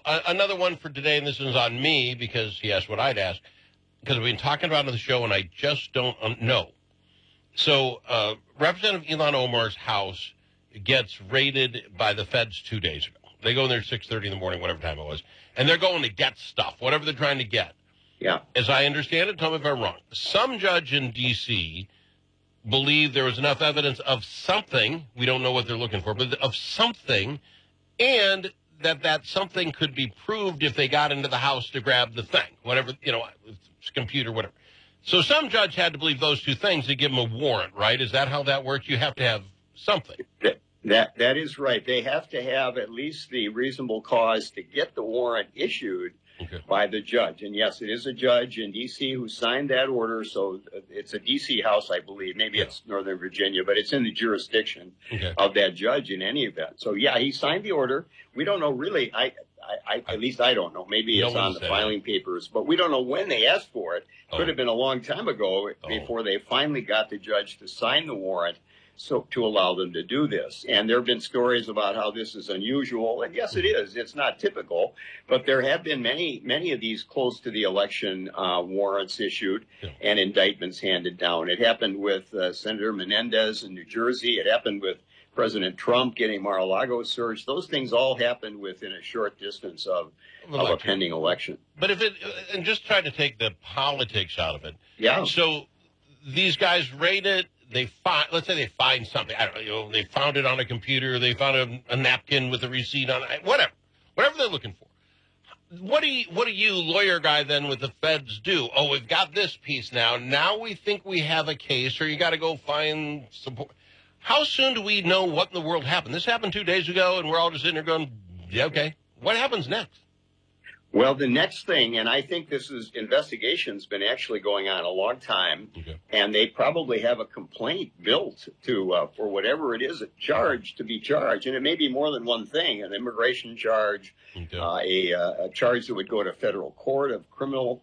another one for today, and this is on me because he asked what I'd ask, because we've been talking about it on the show, and I just don't know. So Representative Ilhan Omar's house gets raided by the feds 2 days ago. They go in there at 6:30 in the morning, whatever time it was, and they're going to get stuff, whatever they're trying to get. Yeah. As I understand it, tell me if I'm wrong. Some judge in D.C. believed there was enough evidence of something, we don't know what they're looking for, but of something, and that something could be proved if they got into the house to grab the thing, whatever, computer, whatever. So some judge had to believe those two things to give them a warrant, right? Is that how that works? You have to have something. That is right. They have to have at least the reasonable cause to get the warrant issued by the judge. And yes, it is a judge in D.C. who signed that order. So it's a D.C. house, I believe. Maybe it's Northern Virginia, but it's in the jurisdiction of that judge in any event. So yeah, he signed the order. We don't know really. At least I don't know. Maybe it's on the filing papers, but we don't know when they asked for it. Could have been a long time ago before they finally got the judge to sign the warrant. So to allow them to do this. And there have been stories about how this is unusual. And yes, it is. It's not typical. But there have been many of these close to the election warrants issued and indictments handed down. It happened with Senator Menendez in New Jersey. It happened with President Trump getting Mar-a-Lago searched. Those things all happened within a short distance of a pending election. But and just try to take the politics out of it. Yeah. So these guys raid it. Let's say they find something. I don't know. They found it on a computer. They found a napkin with a receipt on it. Whatever they're looking for. What do you, lawyer guy, then with the feds do? Oh, we've got this piece now. Now we think we have a case, or you got to go find support. How soon do we know what in the world happened? This happened 2 days ago, and we're all just sitting there going, yeah, okay. What happens next? Well, the next thing, and I think investigation's been actually going on a long time, and they probably have a complaint built to for whatever it is, a charge to be charged, and it may be more than one thing: an immigration charge, a charge that would go to federal court of a criminal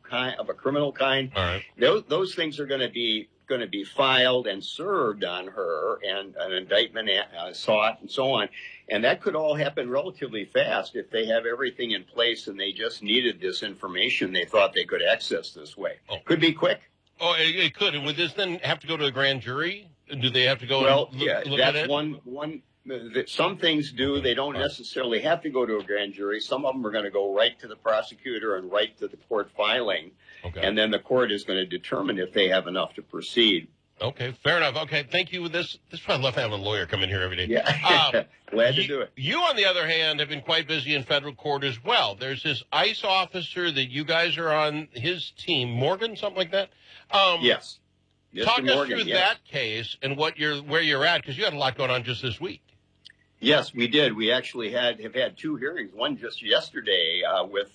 kind. All right. Those things are going to be filed and served on her, and an indictment sought, and so on. And that could all happen relatively fast if they have everything in place and they just needed this information they thought they could access this way. Could be quick. Oh, it could. And would this then have to go to a grand jury? Do they have to go look that's at it? one. Some things do. They don't necessarily have to go to a grand jury. Some of them are going to go right to the prosecutor and right to the court filing. And then the court is going to determine if they have enough to proceed. Okay, fair enough. Okay, thank you. This is why I love having a lawyer come in here every day. Yeah, glad to do it. You, on the other hand, have been quite busy in federal court as well. There's this ICE officer that you guys are on his team, Morgan, something like that? Yes. Talk us through that case and where you're at, because you had a lot going on just this week. Yes, we did. We actually have had two hearings, one just yesterday with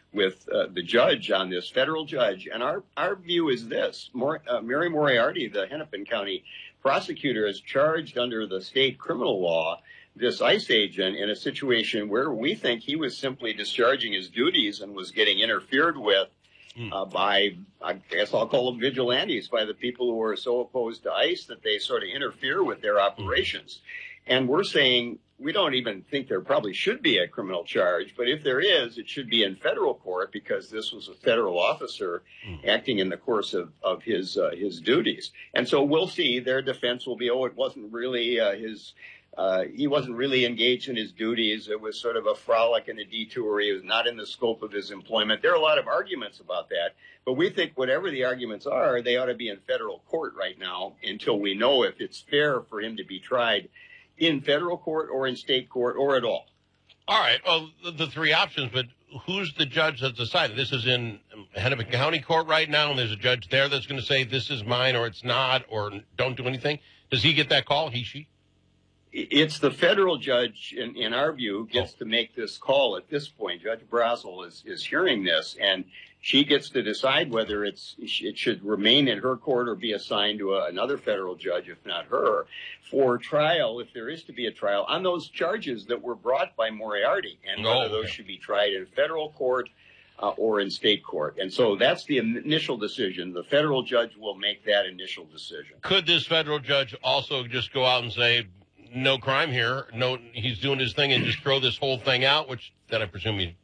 the judge on this, federal judge. And our view is this. Mary Moriarty, the Hennepin County prosecutor, is charged under the state criminal law this ICE agent in a situation where we think he was simply discharging his duties and was getting interfered with by, I guess I'll call them vigilantes, by the people who are so opposed to ICE that they sort of interfere with their operations. And we're saying we don't even think there probably should be a criminal charge, but if there is, it should be in federal court because this was a federal officer acting in the course of his duties. And so we'll see. Their defense will be, it wasn't really he wasn't really engaged in his duties. It was sort of a frolic and a detour. He was not in the scope of his employment. There are a lot of arguments about that, but we think whatever the arguments are, they ought to be in federal court right now until we know if it's fair for him to be tried in federal court or in state court or at all. All right. Well, the three options, but who's the judge that's decided? This is in Hennepin County Court right now, and there's a judge there that's going to say this is mine or it's not or don't do anything. Does he get that call, he, she? It's the federal judge, in our view, gets to make this call at this point. Judge Brazel is hearing this, and she gets to decide whether it should remain in her court or be assigned to another federal judge, if not her, for trial, if there is to be a trial, on those charges that were brought by Moriarty, and whether those should be tried in federal court or in state court. And so that's the initial decision. The federal judge will make that initial decision. Could this federal judge also just go out and say, no crime here, no, he's doing his thing, and just throw this whole thing out, which then I presume he